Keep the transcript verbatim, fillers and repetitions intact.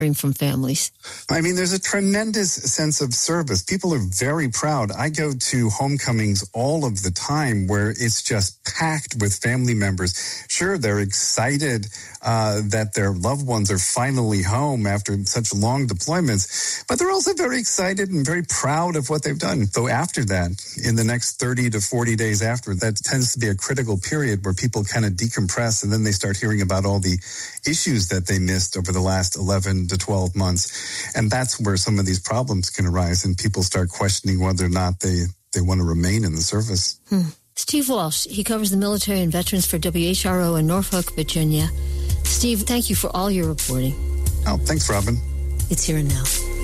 from families? I mean, there's a tremendous sense of service. People are very proud. I go to homecomings all of the time where it's just packed with family members. Sure, they're excited uh, that their loved ones are finally home after such long deployments, but they're also very excited and very proud of what they've done. So after that, in the next thirty to forty days after, that tends to be a critical period where people kind of decompress, and then they start hearing about all the issues that they missed over the last eleven to twelve months. And that's where some of these problems can arise, and people start questioning whether or not they, they want to remain in the service. Hmm. Steve Walsh, he covers the military and veterans for W H R O in Norfolk, Virginia. Steve, thank you for all your reporting. Oh, thanks, Robin. It's Here and Now.